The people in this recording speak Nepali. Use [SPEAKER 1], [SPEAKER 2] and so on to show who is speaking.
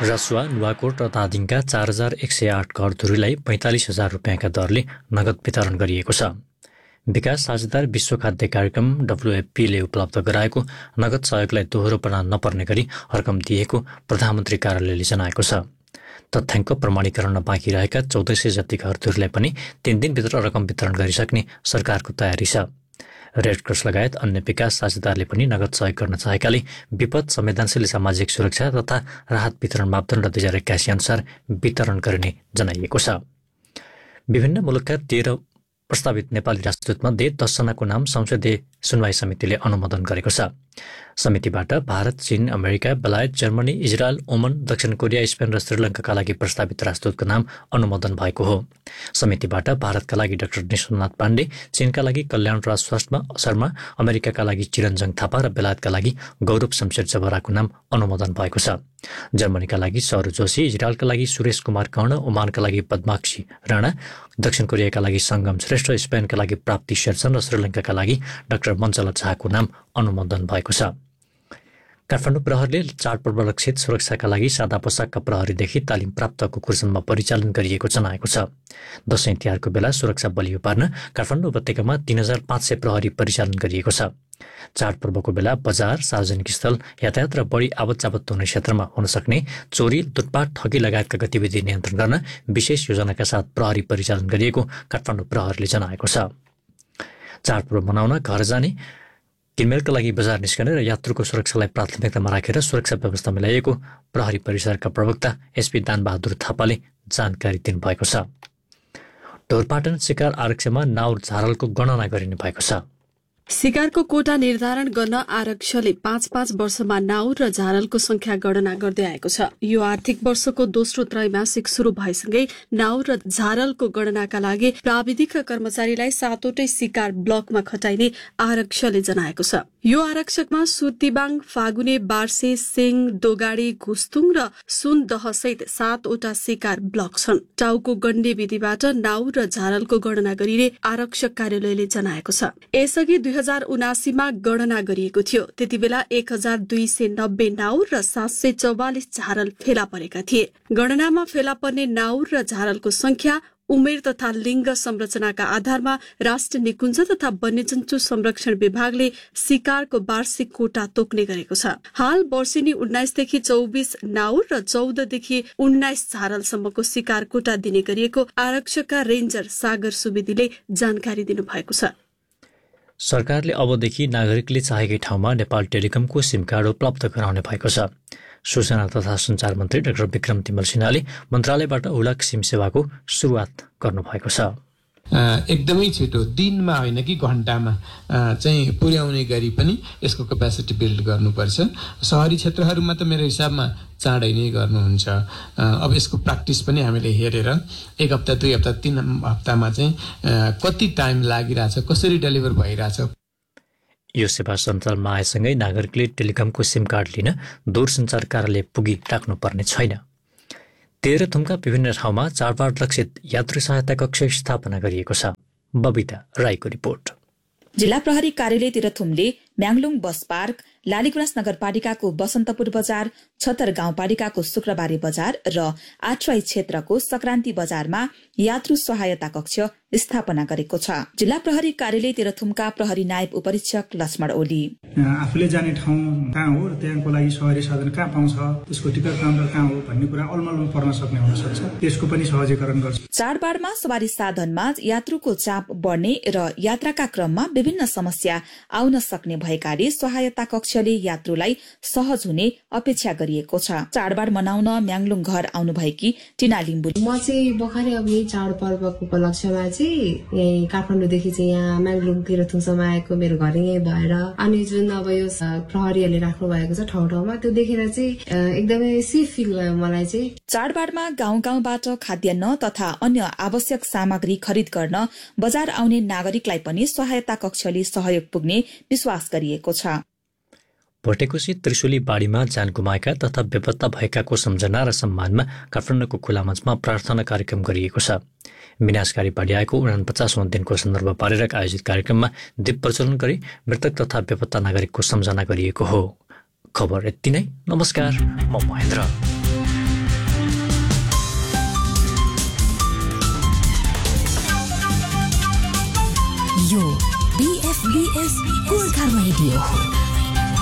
[SPEAKER 1] रसुवा, नुवाकोट र धादिङका 4108 घरधुरीलाई 45,000 रुपियाँका दरले नगद वितरण गरिएको छ। विकास साझेदार विश्व खाद्य कार्यक्रम WFPले उपलब्ध गराएको नगद सहयोगलाई दोहोरोपना नपर्ने गरी रकम दिएको प्रधानमन्त्री कार्यालयले जनाएको छ। तथ्याङ्क प्रमाणीकरण बाँकी रहेका 1400 जति घरधुरीलाई पनि 3 दिनभित्र रकम वितरण गरिसक्ने सरकारको तयारी छ। रेडक्रस लगायत अन्य विकास साझेदारले पनि नगद सहयोग गर्न चाहेकाले विपद संवेदनशील सामाजिक सुरक्षा तथा राहत वितरण मापदण्ड 2081 अनुसार वितरण गरिने जनाइएको छ। विभिन्न मुलुकका 13 प्रस्तावित नेपाली राजदूतमध्ये 10 जनाको नाम संसदीय सुनवाई समितिले अनुमोदन गरेको छ। समितिबाट भारत, चीन, अमेरिका, बेलायत, जर्मनी, इजरायल, ओमन, दक्षिण कोरिया, स्पेन र श्रीलङ्काका लागि प्रस्तावित राजदूतको नाम अनुमोदन भएको हो। समितिबाट भारतका लागि डाक्टर निशुनाथ पाण्डे, चीनका लागि कल्याणराज शर्मा, अमेरिकाका लागि चिरञ्जन थापा र बेलायतका लागि गौरव शमशेर जबराको नाम अनुमोदन भएको छ। जर्मनीका लागि सौरभ जोशी, इजरायलका लागि सुरेश कुमार कर्ण, ओमानका लागि पद्माक्षी राणा, दक्षिण कोरियाका लागि सङ्गम श्रेष्ठ, स्पेनका लागि प्राप्ति शेरचन र श्रीलङ्काका लागि डाक्टर मञ्चला झाको नाम अनुमोदन भएको छ। काठमाडौँ प्रहरीले चाडपर्व लक्षित सुरक्षाका लागि सादा पोसाकका प्रहरीदेखि तालिम प्राप्त कुकुरसम्म परिचालन गरिएको जनाएको छ। दशैं तिहारको बेला सुरक्षा बलियो पार्न काठमाडौँ उपत्यकामा 3500 प्रहरी परिचालन गरिएको छ। चाडपर्वको बेला बजार, सार्वजनिक स्थल, यातायात र बढी आवत-जावत हुने क्षेत्रमा हुन सक्ने चोरी, लुटपाट, ठगी लगायतका गतिविधि नियन्त्रण गर्न विशेष योजनाका साथ प्रहरी परिचालन गरिएको काठमाडौँ प्रहरीले जनाएको छ। चाडपर्व मनाउन घर जाने, किनमेलका लागि बजार निस्कने र यात्रुको सुरक्षालाई प्राथमिकतामा राखेर सुरक्षा व्यवस्था मिलाइएको प्रहरी परिसरका प्रवक्ता SP दानबहादुर थापाले जानकारी दिनुभएको छ। ढोरपाटन शिकार आरक्षमा नाउर झारलको गणना गरिने भएको छ।
[SPEAKER 2] शिकारको कोटा निर्धारण गर्न आरक्षले 5-5 वर्षमा नाउर र झारलको संख्या गणना गर्दै आएको छ। यो आर्थिक वर्षको दोस्रो त्रैमासिक शुरू भएसँगै नाउर र झारलको गणनाका लागि प्राविधिक र कर्मचारीलाई 7वटै शिकार ब्लकमा खटाइने आरक्षले जनाएको छ। यो आरक्षकमा सुर्तिबाङ, फागुने, बार्से, सिङ, दोगाडी, घुस्तुङ र सुनदह सहित 7वटा शिकार ब्लक छन्। टाउको गण्डे विधिबाट नाउर र झारलको गणना गरिने आरक्षक कार्यालयले जनाएको छ। यसअघि 2079 मा गणना गरिएको थियो। त्यति बेला 1290 नाउर र 744 झारल फेला परेका थिए। गणनामा फेला पर्ने नाउर र झारलको संख्या उमेर तथा लिङ्ग संरचनाका आधारमा राष्ट्रिय निकुञ्ज तथा वन्यजन्तु संरक्षण विभागले शिकारको वार्षिक कोटा तोक्ने गरेको छ। हाल वर्षेनी 19 देखि 24 नाउर र 14 देखि 19 झारलसम्मको शिकार कोटा दिने गरिएको आरक्षकका रेन्जर सागर सुवेदीले जानकारी दिनुभएको छ।
[SPEAKER 1] सरकारले अबदेखि नागरिकले चाहेकै ठाउँमा नेपाल टेलिकमको सिम कार्ड उपलब्ध गराउने भएको छ। सूचना तथा सञ्चार मन्त्री डाक्टर विक्रम तिमल सिन्हाले मन्त्रालयबाट हुलक सिम सेवाको सुरुवात गर्नुभएको छ।
[SPEAKER 3] एकदमै छिटो, दिनमा होइन कि घण्टामा चाहिँ पुर्याउने गरी पनि यसको क्यापेसिटी बिल्ड गर्नुपर्छ। सहरी क्षेत्रहरूमा त मेरो हिसाबमा चाँडै नै गर्नुहुन्छ। अब यसको प्र्याक्टिस पनि हामीले हेरेर 1 हप्ता, 2 हप्ता, 3 हप्तामा चाहिँ कति टाइम लागिरहेछ, कसरी डेलिभर भइरहेछ।
[SPEAKER 1] यो सेवा सञ्चालनमा आएसँगै नागरिकले टेलिकमको सिम कार्ड लिन दूरसञ्चार कार्यालय पुगी राख्नुपर्ने छैन। तेह्रथुमका विभिन्न ठाउँमा चाडबाड लक्षित यात्रु सहायता कक्ष स्थापना गरिएको छ। बबिता राईको रिपोर्ट।
[SPEAKER 4] जिल्ला प्रहरी कार्यालय तेह्रथुमले म्याङलुङ बस पार्क, लालीगुराँस नगरपालिकाको बसन्तपुर बजार, छतर गाउँपालिकाको शुक्रबारे बजार र आठराई क्षेत्रको संक्रान्ति बजारमा यात्रु सहायता कक्ष स्थापना गरेको छ। जिल्ला प्रहरी कार्यालय तेह्रथुमका प्रहरी नायब उपरीक्षक लक्ष्मण ओली
[SPEAKER 5] आफूले जाने ठाउँ कहाँ हो र त्यहाँको लागि सवारी साधन कहाँ पाउँछ, त्यसको टिकट काउन्टर कहाँ हो भन्ने कुरा अलमलमा पर्न सक्ने हुन सक्छ। त्यसको पनि सहजीकरण गर्छ।
[SPEAKER 4] चाडबाडमा सवारी साधनमा यात्रुको चाप बढ्ने र यात्राका क्रममा विभिन्न समस्या आउन सक्ने भएकाले सहायता कक्षले यात्रुलाई सहज हुने अपेक्षा गरिएको छ। चाडबाड मनाउन म्याङलुङ घर आउनुभएकी टिना लिम्बु।
[SPEAKER 6] म चाहिँ भर्खरै अब यही चाडपर्वको उपलक्ष्यमा चाहिँ यही काठमाडौँदेखि चाहिँ यहाँ म्याङलुङ तेह्रथुमसम्म आएको, मेरो घर यही भएर अनि जुन अब यो प्रहरीहरूले राख्नु भएको छ ठाउँ ठाउँमा, त्यो देखेर चाहिँ एकदमै सेफ फिल भयो मलाई चाहिँ।
[SPEAKER 4] चाडबाडमा गाउँ गाउँबाट खाद्यान्न तथा अन्य आवश्यक सामग्री खरिद गर्न बजार आउने नागरिकलाई पनि सहायता कक्षले सहयोग पुग्ने विश्वास गरिएको छ।
[SPEAKER 1] भोटेकोशी त्रिशुली बाढीमा ज्यान गुमाएका तथा बेपत्ता भएकाको सम्झना र सम्मानमा काठमाडौँको खुला मञ्चमा प्रार्थना कार्यक्रम गरिएको छ। विनाशकारी बाढी आएको 49औं दिनको सन्दर्भ पारेर आयोजित कार्यक्रममा दीप प्रज्वलन गरी मृतक तथा बेपत्ता नागरिकको सम्झना गरिएको हो। खबर यति नै। नमस्कार, म महेन्द्र।
[SPEAKER 7] BFBS Gorkha radio